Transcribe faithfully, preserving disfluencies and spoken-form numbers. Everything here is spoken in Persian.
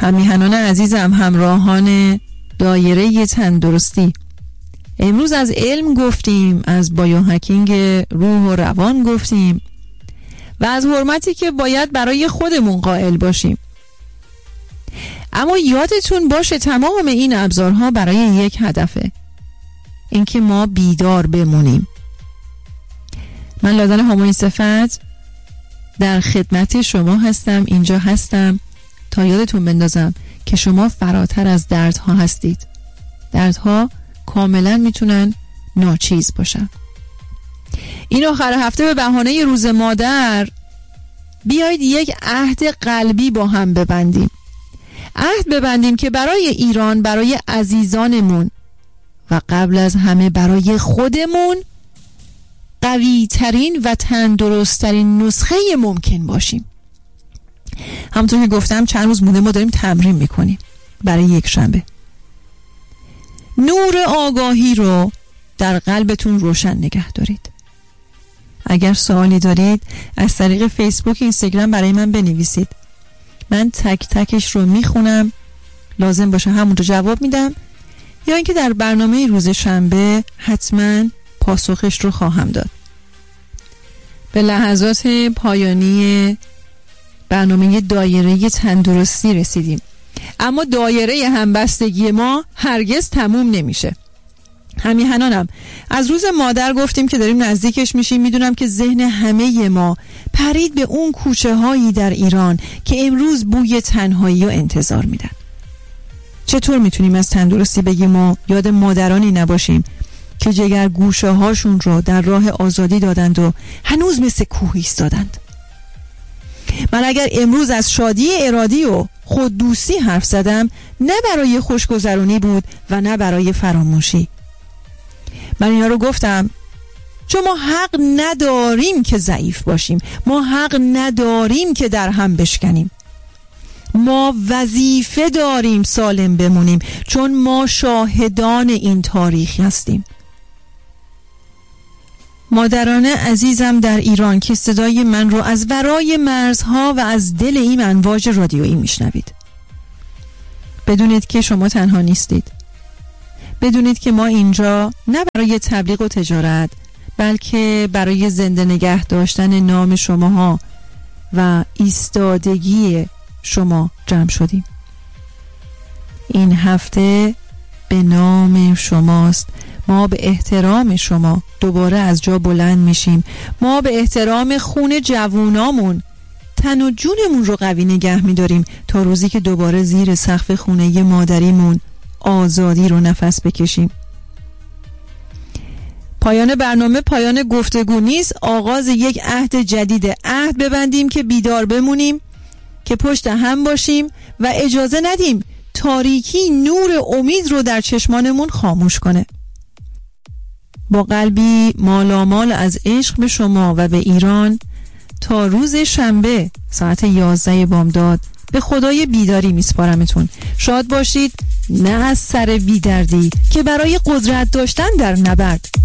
همیهنان عزیزم، همراهان دایره تندرستی، امروز از علم گفتیم، از بایوهکینگ روح و روان گفتیم و از حرمتی که باید برای خودمون قائل باشیم. اما یادتون باشه تمام این ابزارها برای یک هدفه، اینکه ما بیدار بمونیم. من لادن همای صفت در خدمت شما هستم، اینجا هستم تا یادتون بندازم که شما فراتر از دردها هستید. دردها کاملا میتونن ناچیز باشن. این آخر هفته به بهانه روز مادر بیایید یک عهد قلبی با هم ببندیم. عهد ببندیم که برای ایران، برای عزیزانمون و قبل از همه برای خودمون قوی ترین و تندرست ترین نسخه ممکن باشیم. همونطور که گفتم چند روز مونده ما داریم تمرین میکنیم برای یک شنبه. نور آگاهی رو در قلبتون روشن نگه دارید. اگر سوالی دارید از طریق فیسبوک، اینستاگرام برای من بنویسید. من تک تکش رو میخونم، لازم باشه همونجا جواب میدم، یا اینکه در برنامه روز شنبه حتما پاسخش رو خواهم داد. به لحظات پایانی برنامه دایره تندرستی رسیدیم، اما دایره همبستگی ما هرگز تموم نمیشه. همیهنانم، از روز مادر گفتیم که داریم نزدیکش میشیم. میدونم که ذهن همه ما پرید به اون کوچه هایی در ایران که امروز بوی تنهایی و انتظار میدن. چطور میتونیم از تندرستی بگیم و یاد مادرانی نباشیم که جگر گوشه هاشون رو در راه آزادی دادند و هنوز مثل کوه ایستادند؟ من اگر امروز از شادی ارادی و خوددوستی حرف زدم، نه برای خوشگذرونی بود و نه برای فراموشی. من اینا رو گفتم چون ما حق نداریم که ضعیف باشیم، ما حق نداریم که در هم بشکنیم. ما وظیفه داریم سالم بمونیم، چون ما شاهدان این تاریخ هستیم. مادران عزیزم در ایران که صدای من رو از ورای مرزها و از دل این امواج رادیویی میشنوید، بدونید که شما تنها نیستید. بدونید که ما اینجا نه برای تبلیغ و تجارت، بلکه برای زنده نگه داشتن نام شماها و ایستادگی شما جمع شدیم. این هفته به نام شماست. ما به احترام شما دوباره از جا بلند میشیم. ما به احترام خون جوونامون تن و جونمون رو قوی نگه میداریم تا روزی که دوباره زیر سقف خونه مادریمون آزادی رو نفس بکشیم. پایان برنامه پایان گفتگو نیست، آغاز یک عهد جدیده. عهد ببندیم که بیدار بمونیم، که پشت هم باشیم و اجازه ندیم تاریکی نور امید رو در چشمانمون خاموش کنه. با قلبی مالامال از عشق به شما و به ایران، تا روز شنبه ساعت یازده بامداد به خدای بیداری میسپارمتون. شاد باشید، نه از سر بیدردی که برای قدرت داشتن در نبرد